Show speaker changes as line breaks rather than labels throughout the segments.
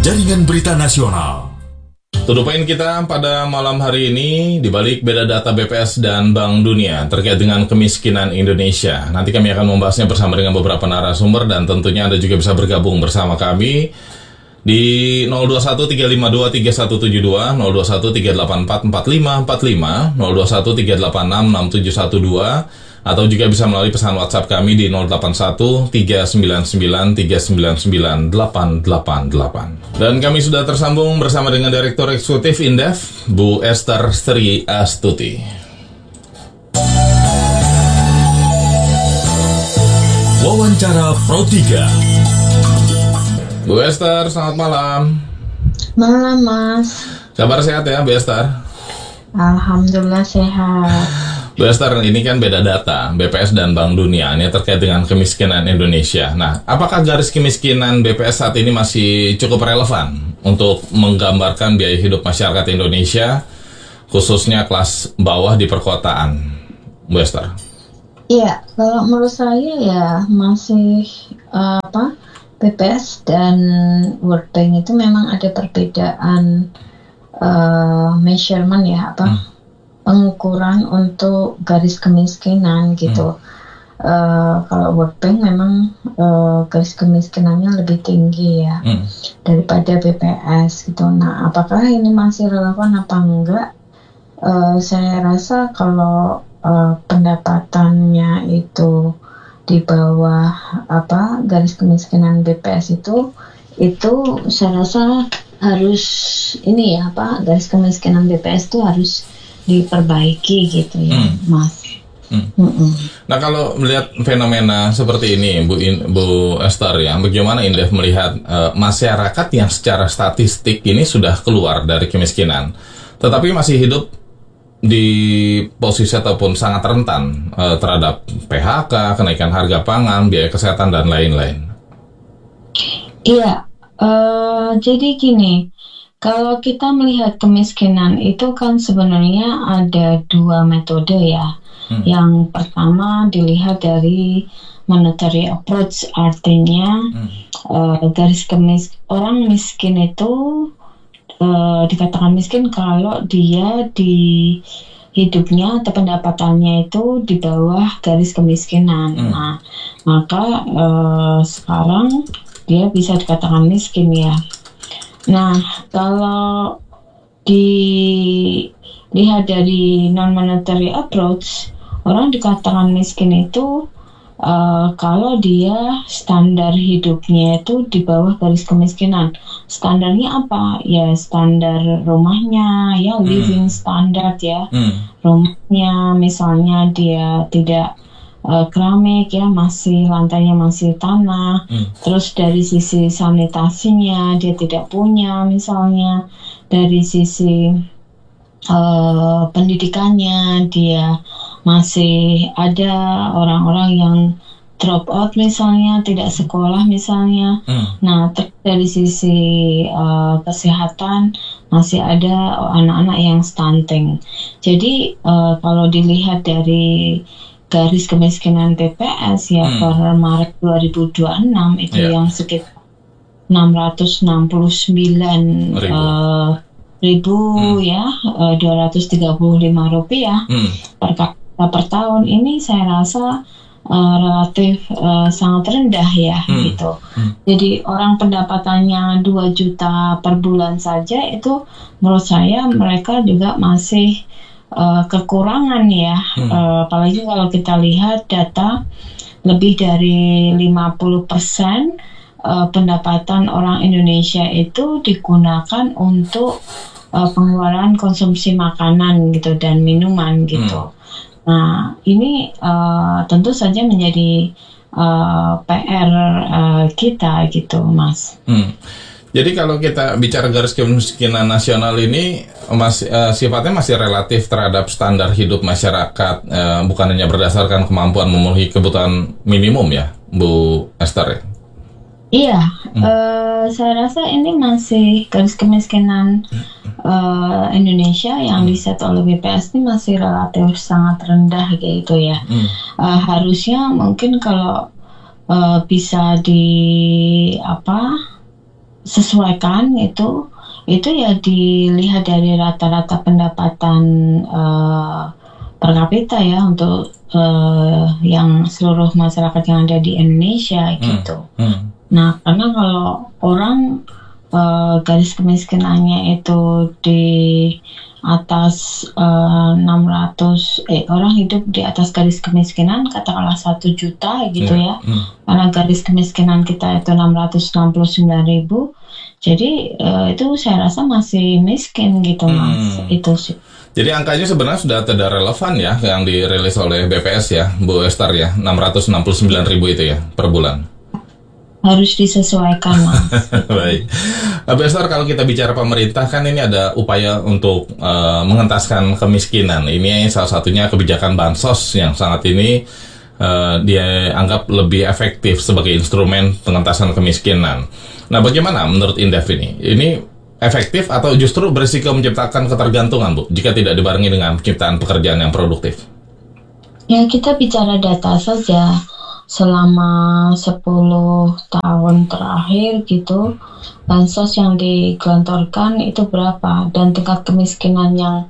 Jaringan Berita Nasional.
To poin kita pada malam hari ini dibalik beda data BPS dan Bank Dunia terkait dengan kemiskinan Indonesia. Nanti kami akan membahasnya bersama dengan beberapa narasumber dan tentunya Anda juga bisa bergabung bersama kami di 021-352-3172, 021-384-4545, 021-386-6712, atau juga bisa melalui pesan WhatsApp kami di 081-399-399-888. Dan kami sudah tersambung bersama dengan Direktur Eksekutif Indef, Bu Esther Sri Astuti.
Wawancara Pro 3.
Bu Esther, selamat malam.
Malam, Mas.
Kabar sehat ya, Bu Esther?
Alhamdulillah sehat.
Bu Esther, ini kan beda data BPS dan Bank Dunia ini terkait dengan kemiskinan Indonesia. Nah, apakah garis kemiskinan BPS saat ini masih cukup relevan untuk menggambarkan biaya hidup masyarakat Indonesia, khususnya kelas bawah di perkotaan, Bu Esther?
Iya, kalau menurut saya ya masih BPS dan World Bank itu memang ada perbedaan measurement ya pengukuran untuk garis kemiskinan gitu. Kalau World Bank memang garis kemiskinannya lebih tinggi ya daripada BPS gitu. Nah, apakah ini masih relevan apa enggak? Saya rasa kalau pendapatannya itu di bawah garis kemiskinan BPS itu saya rasa harus garis kemiskinan BPS itu harus diperbaiki gitu ya, Mas.
Nah, kalau melihat fenomena seperti ini, Bu Esther ya, bagaimana Indef melihat masyarakat yang secara statistik ini sudah keluar dari kemiskinan, tetapi masih hidup di posisi ataupun sangat rentan terhadap PHK, kenaikan harga pangan, biaya kesehatan dan lain-lain?
Iya, jadi gini. Kalau kita melihat kemiskinan itu kan sebenarnya ada dua metode ya. Yang pertama dilihat dari monetary approach, artinya orang miskin itu dikatakan miskin kalau dia di hidupnya atau pendapatannya itu di bawah garis kemiskinan. Nah, maka sekarang dia bisa dikatakan miskin ya. Nah, kalau dilihat dari non-monetary approach, orang dikatakan miskin itu kalau dia standar hidupnya itu di bawah garis kemiskinan. Standarnya apa? Ya standar rumahnya, ya living standard ya. Rumahnya misalnya dia tidak keramik ya, lantainya masih tanah. Terus dari sisi sanitasinya dia tidak punya, misalnya dari sisi pendidikannya dia masih ada orang-orang yang drop out misalnya, tidak sekolah misalnya. Nah, dari sisi kesehatan masih ada anak-anak yang stunting. Jadi kalau dilihat dari garis kemiskinan BPS ya per Maret 2026 itu yang sekitar 669 ribu ya, 235 rupiah per kapita per tahun. Ini saya rasa relatif sangat rendah ya gitu. Jadi orang pendapatannya 2 juta per bulan saja itu menurut saya mereka juga masih kekurangan ya, apalagi kalau kita lihat data lebih dari 50% pendapatan orang Indonesia itu digunakan untuk pengeluaran konsumsi makanan gitu dan minuman gitu. Nah, ini tentu saja menjadi PR kita gitu, Mas.
Jadi kalau kita bicara garis kemiskinan nasional ini sifatnya masih relatif terhadap standar hidup masyarakat, bukan hanya berdasarkan kemampuan memenuhi kebutuhan minimum ya, Bu Esther ya?
Iya, saya rasa ini masih garis kemiskinan Indonesia yang diset oleh BPS ini masih relatif sangat rendah gitu ya.
Hmm.
Harusnya mungkin kalau bisa sesuaikan itu ya dilihat dari rata-rata pendapatan per kapita ya untuk yang seluruh masyarakat yang ada di Indonesia gitu. Nah, karena kalau orang garis kemiskinannya itu di atas 600 orang hidup di atas garis kemiskinan katakanlah 1 juta gitu ya. Karena garis kemiskinan kita itu 669.000. Jadi itu saya rasa masih miskin gitu Mas. Itu sih.
Jadi angkanya sebenarnya sudah tidak relevan ya yang dirilis oleh BPS ya, Bu Esther ya, 669.000 itu ya per bulan.
Harus disesuaikan Mas.
Baik, Bu Esther, kalau kita bicara pemerintah kan ini ada upaya untuk mengentaskan kemiskinan. Ini salah satunya kebijakan bansos yang sangat ini dia anggap lebih efektif sebagai instrumen pengentasan kemiskinan. Nah, bagaimana menurut Indef ini? Ini efektif atau justru berisiko menciptakan ketergantungan, Bu, jika tidak dibarengi dengan penciptaan pekerjaan yang produktif?
Ya, kita bicara data saja. Selama 10 tahun terakhir gitu, bansos yang digelontorkan itu berapa, dan tingkat kemiskinan yang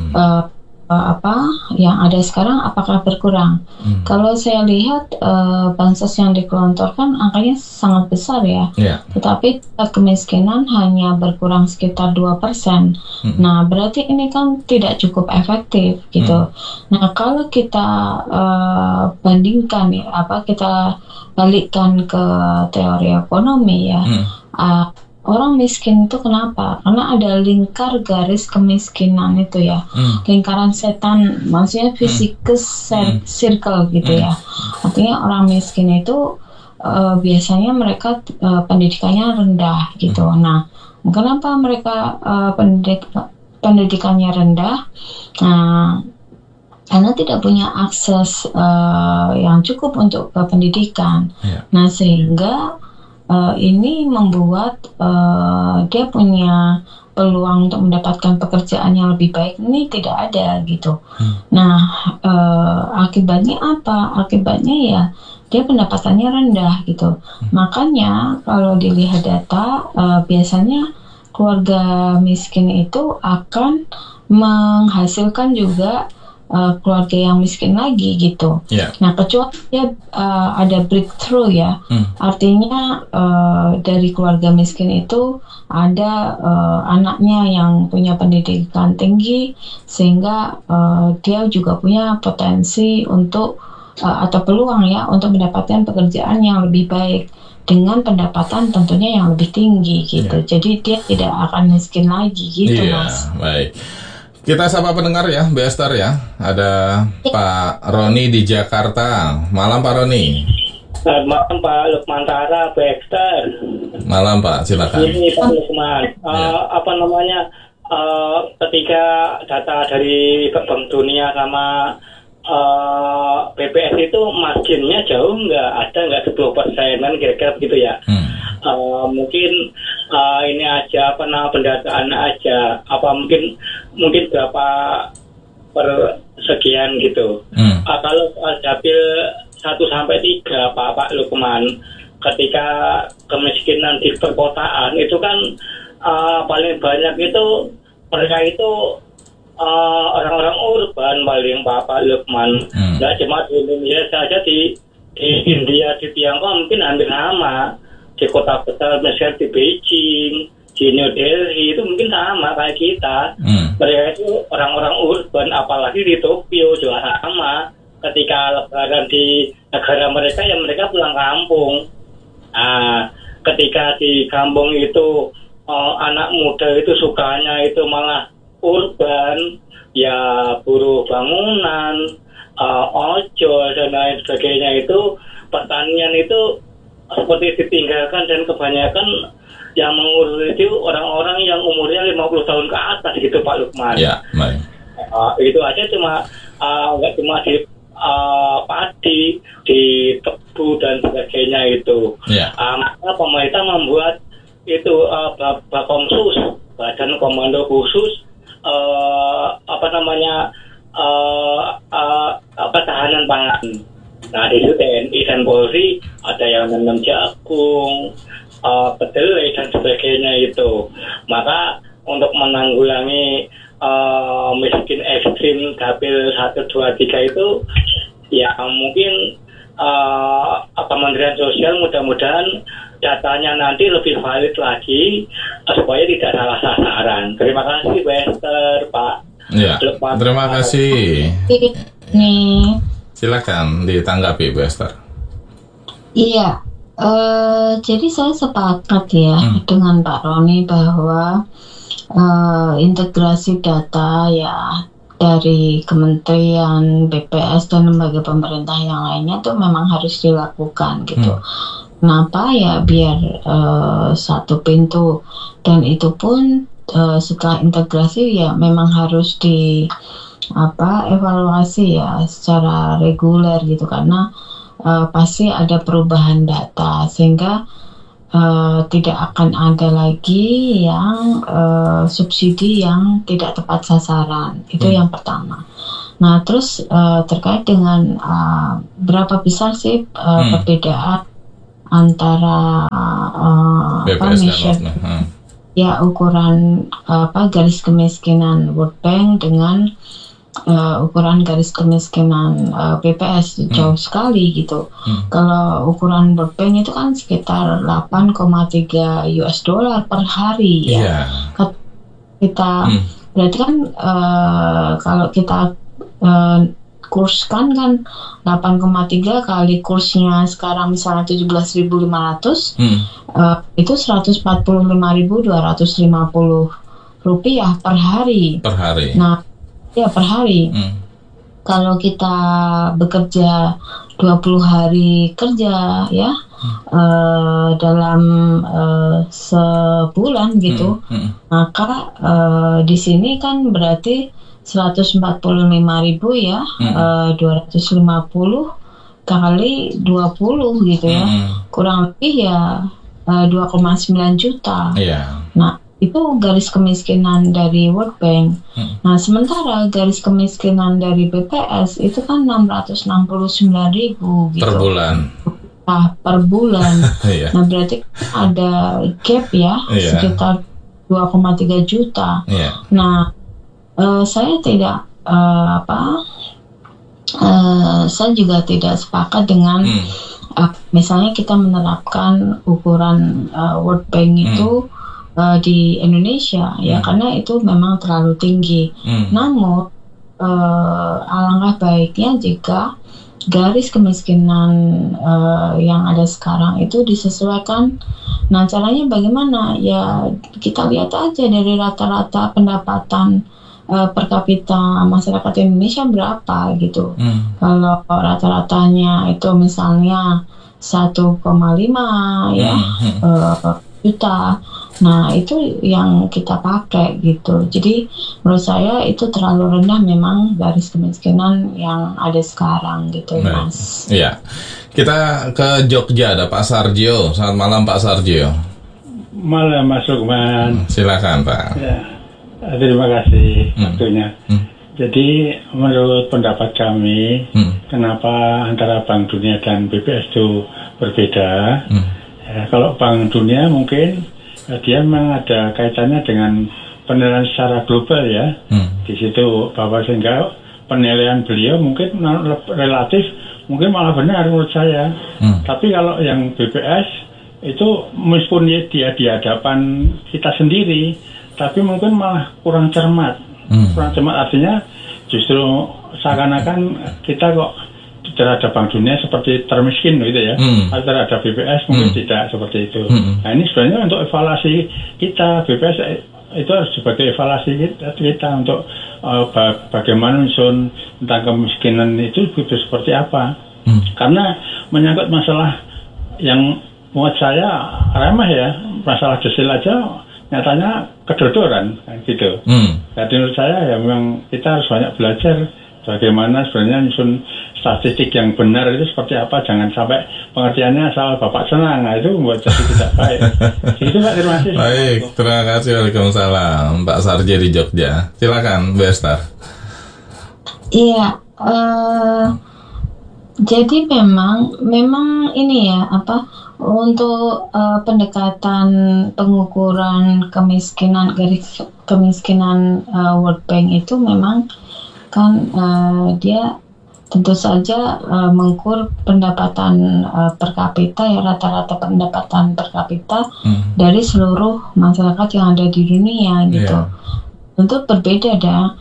yang ada sekarang apakah berkurang? Kalau saya lihat bansos yang digelontorkan angkanya sangat besar ya, tetapi tingkat kemiskinan hanya berkurang sekitar 2%. Nah, berarti ini kan tidak cukup efektif gitu. Nah, kalau kita bandingkan ya, kita balikkan ke teori ekonomi ya. Orang miskin itu kenapa? Karena ada lingkar garis kemiskinan itu ya, lingkaran setan, maksudnya vicious circle gitu ya. Artinya orang miskin itu biasanya mereka pendidikannya rendah gitu. Nah, kenapa mereka pendidikannya rendah? Nah, karena tidak punya akses yang cukup untuk pendidikan. Nah, sehingga ini membuat dia punya peluang untuk mendapatkan pekerjaan yang lebih baik ini tidak ada gitu. Nah, akibatnya apa? Akibatnya ya dia pendapatannya rendah gitu. Makanya kalau dilihat data biasanya keluarga miskin itu akan menghasilkan juga keluarga yang miskin lagi gitu. Nah, kecuali dia ada breakthrough ya, artinya dari keluarga miskin itu ada anaknya yang punya pendidikan tinggi sehingga dia juga punya potensi untuk atau peluang ya untuk mendapatkan pekerjaan yang lebih baik dengan pendapatan tentunya yang lebih tinggi gitu. Jadi dia tidak akan miskin lagi gitu Mas.
Baik. Kita sapa pendengar ya, Bu Esther ya. Ada Pak Roni di Jakarta. Malam Pak Roni.
Selamat malam Pak Lukmantara, Bu Esther.
Malam Pak, silakan.
Ini Pak Lukman. Ketika data dari Bank Dunia sama BPS itu marginnya jauh ada nggak 10% kan kira-kira begitu ya. Mungkin ini aja pendataan aja mungkin berapa persekian gitu. Kalau dapil 1-3 Pak Lukman, ketika kemiskinan di perkotaan itu kan paling banyak itu mereka itu orang-orang urban paling Pak Lukman. Nggak cuma di Indonesia saja, di India, di Tiongkok mungkin hampir sama. Di kota besar misalnya di Beijing, di New Delhi itu mungkin sama kayak kita. Mereka itu orang-orang urban, apalagi di Tokyo juga sama. Ketika lebaran di negara mereka ya mereka pulang kampung. Nah, ketika di kampung itu anak muda itu sukanya itu malah urban, ya buruh bangunan, ojol dan lain sebagainya, itu pertanian itu seperti ditinggalkan, dan kebanyakan yang mengurus itu orang-orang yang umurnya 50 tahun ke atas gitu Pak Lukman.
Ya, baik.
Itu aja nggak cuma di padi, di tebu dan sebagainya itu. Maka pemerintah membuat itu Bakomsus, Badan Komando Khusus tahanan pangan. Nah, di situ TNI dan Polri ada yang nanam jagung, kedelai dan sebagainya itu. Maka untuk menanggulangi miskin ekstrim dapil 1, 2, 3 itu ya mungkin Kementerian Sosial mudah-mudahan datanya nanti lebih valid lagi supaya tidak salah sasaran. Terima kasih Pak Esther, Pak.
Ya, terima kasih.
Nih.
Silakan ditanggapi Bu Esther.
Iya, jadi saya sepakat ya dengan Pak Roni bahwa integrasi data ya dari kementerian, BPS dan lembaga pemerintah yang lainnya itu memang harus dilakukan gitu. Kenapa ya biar satu pintu, dan itu pun setelah integrasi ya memang harus evaluasi ya secara reguler gitu, karena pasti ada perubahan data sehingga tidak akan ada lagi yang subsidi yang tidak tepat sasaran. Itu yang pertama. Nah, terus terkait dengan berapa besar sih perbedaan antara
BPS
ya ukuran garis kemiskinan World Bank dengan ukuran garis kemiskinan BPS jauh sekali gitu. Kalau ukuran World Bank itu kan sekitar 8,3 US dollar per hari ya. Kita berarti kan kalau kita kurskan kan 8,3 kali kursnya sekarang misalnya 17.500 itu 145.250 rupiah per hari.
Per hari.
Nah, ya per hari. Kalau kita bekerja 20 hari kerja ya dalam sebulan gitu, maka di sini kan berarti 145.000 ya, 250 kali 20 gitu ya, kurang lebih ya 2,9 juta. Nah, itu garis kemiskinan dari World Bank. Nah, sementara garis kemiskinan dari BPS itu kan 669.000 gitu.
Per bulan.
Per bulan. Nah, berarti ada gap ya, sekitar 2,3 juta. Nah, saya tidak saya juga tidak sepakat dengan misalnya kita menerapkan ukuran World Bank itu di Indonesia ya, karena itu memang terlalu tinggi. Namun alangkah baiknya jika garis kemiskinan yang ada sekarang itu disesuaikan. Nah, caranya bagaimana? Ya kita lihat aja dari rata-rata pendapatan per kapita masyarakat Indonesia berapa gitu. Kalau rata-ratanya itu misalnya 1,5 ya juta. Nah, itu yang kita pakai gitu. Jadi menurut saya itu terlalu rendah memang garis kemiskinan yang ada sekarang gitu, Mas.
Iya. Kita ke Jogja, ada Pak Sarjio. Selamat malam Pak Sarjio.
Malam Mas Lukman.
Silakan Pak.
Ya, terima kasih waktunya. Jadi menurut pendapat kami, kenapa antara Bank Dunia dan BPS itu berbeda? Ya, kalau Bank Dunia mungkin dia memang ada kaitannya dengan penilaian secara global ya. Di situ bahwa sehingga penilaian beliau mungkin relatif mungkin malah benar menurut saya. Tapi kalau yang BPS itu meskipun dia di hadapan kita sendiri, tapi mungkin malah kurang cermat. Kurang cermat artinya justru seakan-akan kita kok terhadap Bank Dunia seperti termiskin gitu ya, terhadap BPS mungkin tidak seperti itu. Nah, ini sebenarnya untuk evaluasi kita, BPS itu harus sebagai evaluasi kita untuk bagaimana menyusun tentang kemiskinan itu seperti apa. Karena menyangkut masalah yang buat saya remeh ya, masalah desil aja nyatanya kedodoran gitu. Jadi menurut saya ya memang kita harus banyak belajar bagaimana sebenarnya nyusun statistik yang benar itu seperti apa. Jangan sampai pengertiannya asal Bapak senang, nah itu membuat jadi tidak baik. Itu Pak, terima kasih.
Baik, terima kasih. Waalaikumsalam Pak Sarjio di Jogja. Silakan Bu Esther.
Iya, jadi memang ini ya Untuk pendekatan pengukuran kemiskinan, garis kemiskinan World Bank itu memang kan dia tentu saja mengukur pendapatan per kapita, ya, rata-rata pendapatan per kapita dari seluruh masyarakat yang ada di dunia gitu. Tentu berbeda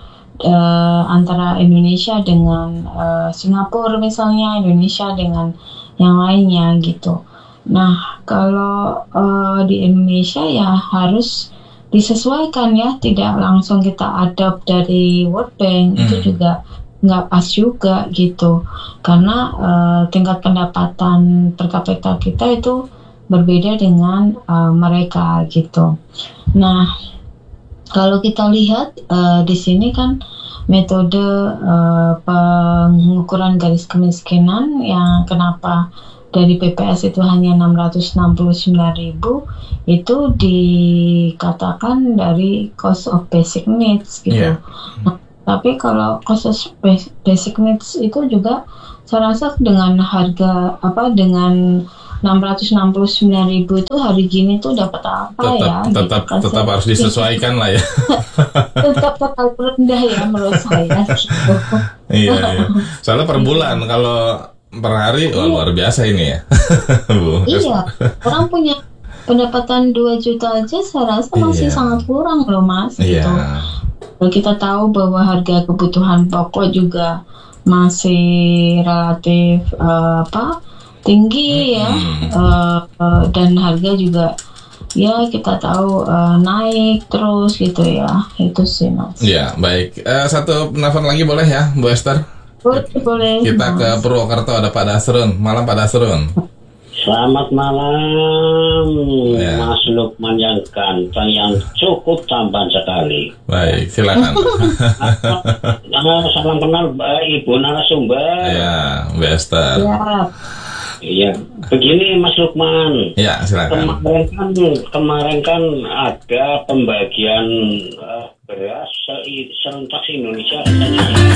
antara Indonesia dengan Singapura misalnya, Indonesia dengan yang lainnya gitu. Nah, kalau di Indonesia ya harus disesuaikan ya, tidak langsung kita adopt dari World Bank, itu juga nggak pas juga gitu, karena tingkat pendapatan per kapita kita itu berbeda dengan mereka gitu. Nah, kalau kita lihat di sini kan metode pengukuran garis kemiskinan yang kenapa dari BPS itu hanya 669.000 itu dikatakan dari cost of basic needs gitu. Nah, tapi kalau cost of basic needs itu juga saya rasa dengan harga dengan 669.000 itu hari gini tuh dapat apa
tetap harus disesuaikan lah ya.
Tetap terlalu rendah ya menurut saya gitu.
Iya. Soalnya per bulan, kalau per hari luar biasa ini ya. Bu.
Iya, orang punya pendapatan 2 juta aja saya rasa masih sangat kurang loh Mas gitu. Kalau kita tahu bahwa harga kebutuhan pokok juga masih relatif tinggi ya, dan harga juga ya kita tahu naik terus gitu ya, itu sih Mas.
Ya baik, satu penelpon lagi boleh ya Bu Esther?
Boleh.
Kita ke Purwokerto, ada Pak Dasrun. Malam Pak Dasrun.
Selamat malam, Mas Lukman yang ganteng, yang cukup tampan sekali.
Baik, silakan.
Salam kenal Ibu narasumber.
Ya, Bu Esther.
Iya, begini Mas Lukman.
Ya, silakan.
Kemarin kan ada pembagian beras serentak Indonesia rasanya.